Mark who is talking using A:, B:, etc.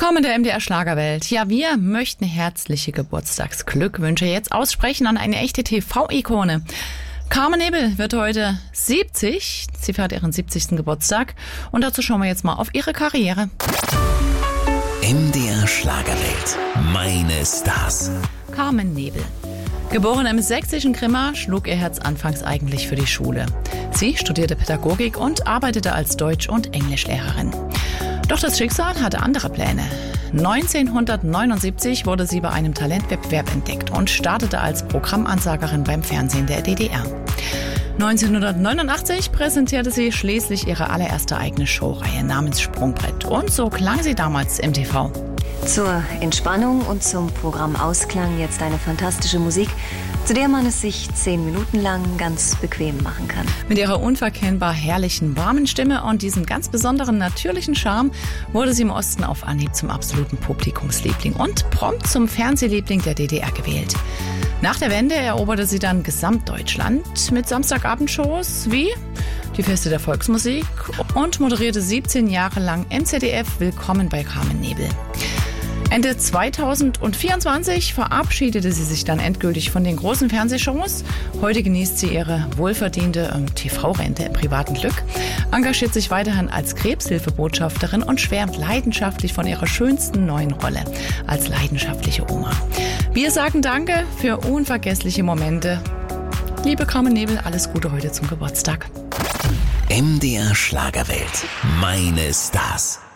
A: Willkommen in der MDR Schlagerwelt. Ja, wir möchten herzliche Geburtstagsglückwünsche jetzt aussprechen an eine echte TV-Ikone. Carmen Nebel wird heute 70. Sie feiert ihren 70. Geburtstag. Und dazu schauen wir jetzt mal auf ihre Karriere.
B: MDR Schlagerwelt. Meine Stars.
A: Carmen Nebel. Geboren im sächsischen Grimma, schlug ihr Herz anfangs eigentlich für die Schule. Sie studierte Pädagogik und arbeitete als Deutsch- und Englischlehrerin. Doch das Schicksal hatte andere Pläne. 1979 wurde sie bei einem Talentwettbewerb entdeckt und startete als Programmansagerin beim Fernsehen der DDR. 1989 präsentierte sie schließlich ihre allererste eigene Showreihe namens Sprungbrett. Und so klang sie damals im TV.
C: Zur Entspannung und zum Programm Ausklang jetzt eine fantastische Musik, zu der man es sich 10 Minuten lang ganz bequem machen kann.
A: Mit ihrer unverkennbar herrlichen, warmen Stimme und diesem ganz besonderen natürlichen Charme wurde sie im Osten auf Anhieb zum absoluten Publikumsliebling und prompt zum Fernsehliebling der DDR gewählt. Nach der Wende eroberte sie dann Gesamtdeutschland mit Samstagabendshows wie die Feste der Volksmusik und moderierte 17 Jahre lang im ZDF Willkommen bei Carmen Nebel. Ende 2024 verabschiedete sie sich dann endgültig von den großen Fernsehshows. Heute genießt sie ihre wohlverdiente TV-Rente im privaten Glück, engagiert sich weiterhin als Krebshilfebotschafterin und schwärmt leidenschaftlich von ihrer schönsten neuen Rolle als leidenschaftliche Oma. Wir sagen Danke für unvergessliche Momente. Liebe Carmen Nebel, alles Gute heute zum Geburtstag.
B: MDR Schlagerwelt. Meine Stars.